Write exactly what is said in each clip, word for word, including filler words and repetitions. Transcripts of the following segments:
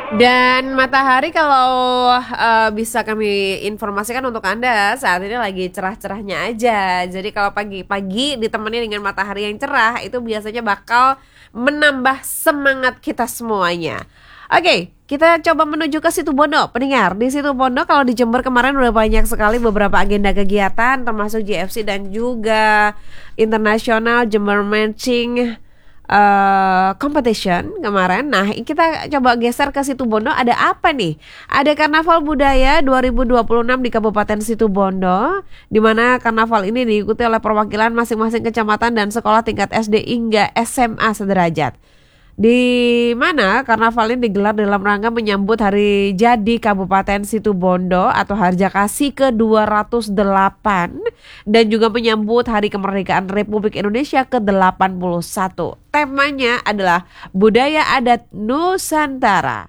Dan matahari kalau uh, bisa kami informasikan untuk Anda saat ini lagi cerah-cerahnya aja. Jadi kalau pagi-pagi ditemani dengan matahari yang cerah itu biasanya bakal menambah semangat kita semuanya. Oke, kita coba menuju ke Situ Bondo. Pendengar, di Situ Bondo kalau di Jember kemarin udah banyak sekali beberapa agenda kegiatan termasuk J F C dan juga International Jember Marching Uh, competition kemarin. Nah, kita coba geser ke Situ Bondo. Ada apa nih? Ada Karnaval Budaya dua ribu dua puluh enam di Kabupaten Situ Bondo, di mana karnaval ini diikuti oleh perwakilan masing-masing kecamatan dan sekolah tingkat S D hingga S M A sederajat. Di mana karnaval ini digelar dalam rangka menyambut hari jadi Kabupaten Situ Bondo atau Harjakasi ke dua ratus delapan dan juga menyambut Hari Kemerdekaan Republik Indonesia ke delapan puluh satu. Temanya adalah Budaya Adat Nusantara.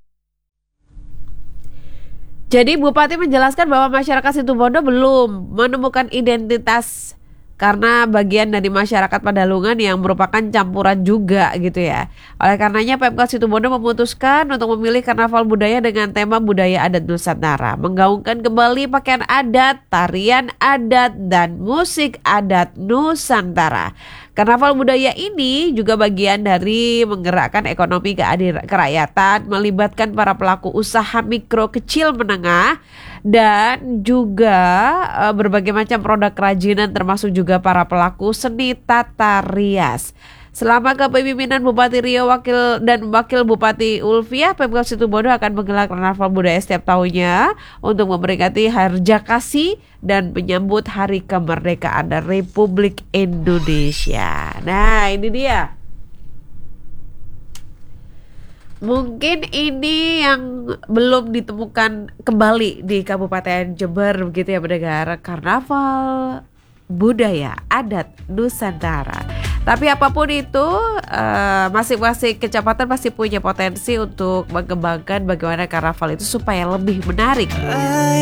Jadi Bupati menjelaskan bahwa masyarakat Situ Bondo belum menemukan identitas karena bagian dari masyarakat Padalungan yang merupakan campuran juga gitu ya. Oleh karenanya Pemkot Situ Bondo memutuskan untuk memilih karnaval budaya dengan tema budaya adat Nusantara, menggaungkan kembali pakaian adat, tarian adat, dan musik adat Nusantara. Karnaval budaya ini juga bagian dari menggerakkan ekonomi keadil- kerakyatan, melibatkan para pelaku usaha mikro, kecil, menengah, dan juga e, berbagai macam produk kerajinan termasuk juga para pelaku seni tata rias. Selama kepemimpinan Bupati Rio Wakil dan Wakil Bupati Ulfiah, Pemkot Situ Bondo akan menggelar karnaval budaya setiap tahunnya untuk memperingati Harjakasi dan menyambut Hari Kemerdekaan Republik Indonesia. Nah, ini dia. Mungkin ini yang belum ditemukan kembali di Kabupaten Jember begitu ya pendengar, karnaval budaya adat Nusantara. Tapi apapun itu, uh, masing-masing kecamatan pasti punya potensi untuk mengembangkan bagaimana karnaval itu supaya lebih menarik.